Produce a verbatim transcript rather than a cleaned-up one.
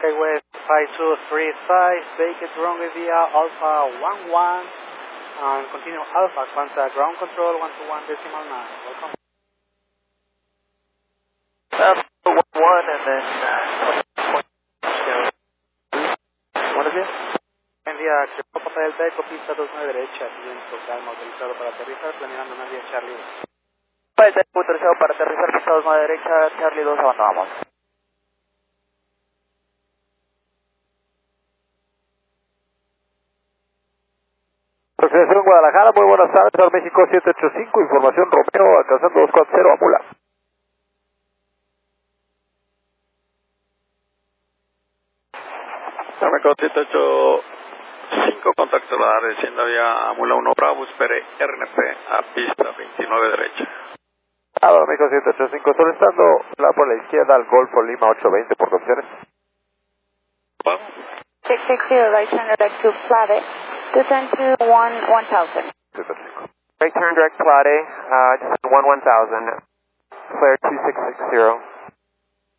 Okay, West five two three five, take it runway via Alpha one one, and continue Alpha, contact ground control one two one decimal nine. Welcome. Alpha one one, and then uh, what is it? Envía Papa Delta Eco, pista dos nueve derecha, viento, calma, autorizado para aterrizar, planeando una vía Charlie dos. Delta Eco autorizado para aterrizar, pista dos nueve derecha, Charlie dos, abandonamos. Asociación Guadalajara, muy buenas tardes, al México siete ocho cinco, información Romeo, alcanzando dos cuatro cero, Amula. México siete ocho cinco, contacto radar, descienda vía Amula uno Bravo, espere R N P a pista veintinueve derecha. Alfa México siete ocho cinco, solicitando la por la izquierda al Golfo Lima ocho veinte por opciones. Vamos. six six zero, right turn direct to Plade, descend to one one thousand. Right turn direct Plade, uh, descend one one thousand, flare two six six zero.